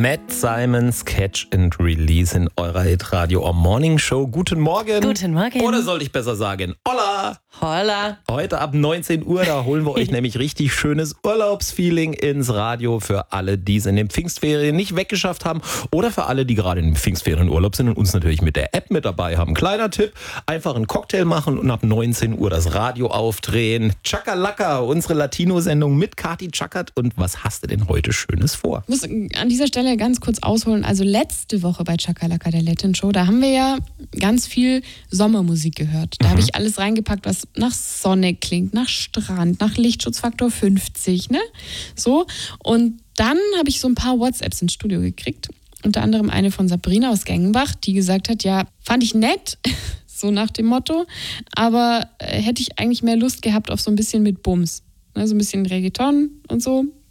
Matt Simons Catch and Release in eurer Hit-Radio Morning Show. Guten Morgen. Guten Morgen. Oder sollte ich besser sagen, Holla. Holla. Heute ab 19 Uhr, da holen wir euch nämlich richtig schönes Urlaubsfeeling ins Radio für alle, die es in den Pfingstferien nicht weggeschafft haben oder für alle, die gerade in den Pfingstferien Urlaub sind und uns natürlich mit der App mit dabei haben. Kleiner Tipp, einfach einen Cocktail machen und ab 19 Uhr das Radio aufdrehen. Chakalaka, unsere Latino-Sendung mit Kati Chakat. Und was hast du denn heute Schönes vor? Ich muss an dieser Stelle ganz kurz ausholen. Also letzte Woche bei Chakalaka, der Latin Show, da haben wir ja ganz viel Sommermusik gehört. Da habe ich alles reingepackt, was nach Sonne klingt, nach Strand, nach Lichtschutzfaktor 50, ne? So. Und dann habe ich so ein paar WhatsApps ins Studio gekriegt. Unter anderem eine von Sabrina aus Gengenbach, die gesagt hat, ja, fand ich nett, so nach dem Motto, aber hätte ich eigentlich mehr Lust gehabt auf so ein bisschen mit Bums. Ne, so ein bisschen Reggaeton und so.